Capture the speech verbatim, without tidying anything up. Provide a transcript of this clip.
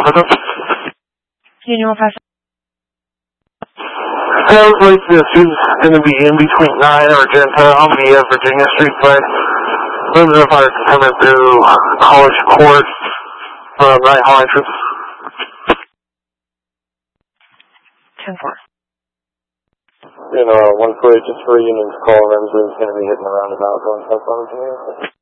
five. Union one five. Sounds like this is going to be in between nine Argenta on the uh, Virginia Street side. Limited fire coming through College Court from Night Hall entrance. ten four. You know, one for just for Union's call, Remsley's going to be hitting the roundabout going south on Virginia.